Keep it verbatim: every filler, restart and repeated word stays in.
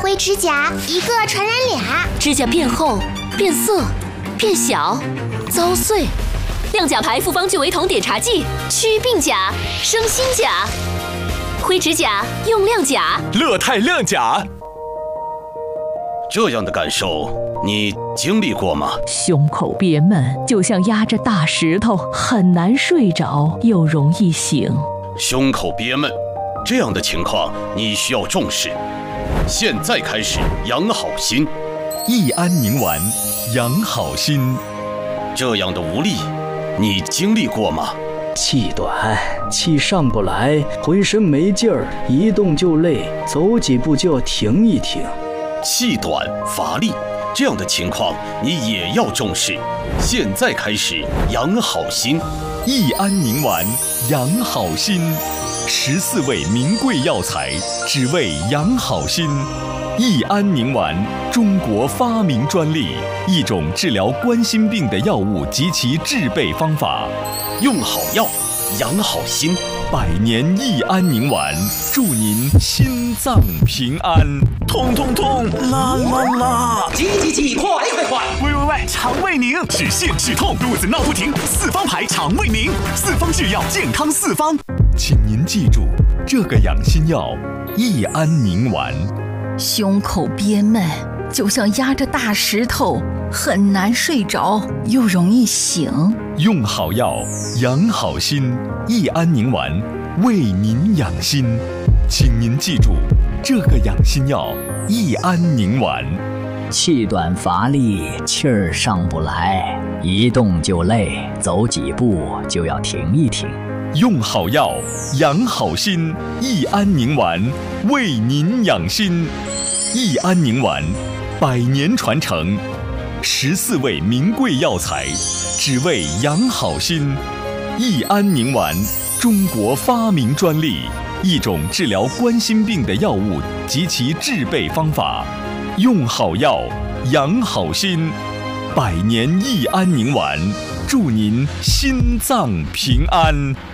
灰指甲，一个传染俩。 指甲变厚、变色、变小、遭碎。亮甲牌复方聚维酮碘茶剂，祛病甲，生新甲。灰指甲用亮甲， 乐泰亮甲。 这样的感受，你经历过吗？ 胸口憋闷，就像压着大石头，很难睡着，又容易醒。 胸口憋闷，这样的情况你需要重视。现在开始养好心， 益安宁丸，养好心。 这样的无力，你经历过吗？ 气短，气上不来，浑身没劲儿，一动就累，走几步就要停一停。 气短乏力，这样的情况你也要重视。现在开始养好心， 益安宁丸，养好心。十四味名贵药材，只为养好心。益安宁丸，中国发明专利，一种治疗冠心病的药物及其制备方法。 用好药，养好心。 百年益安宁丸，祝您心脏平安。痛痛痛，啦啦啦！ 急急急，快快快！ 喂喂喂，肠胃宁止泻止痛，肚子闹不停，四方牌肠胃宁，四方制药，健康四方。 请您记住这个养心药益安宁丸。 胸口憋闷，就像压着大石头，很难睡着，又容易醒。 用好药，养好心，益安宁丸为您养心。请您记住这个养心药益安宁丸。 气短乏力，气儿上不来，一动就累，走几步就要停一停。 用好药，养好心，益安宁丸为您养心。益安宁丸，百年传承，十四味名贵药材，只为养好心。益安宁丸，中国发明专利，一种治疗冠心病的药物及其制备方法。用好药，养好心。百年益安宁丸，祝您心脏平安。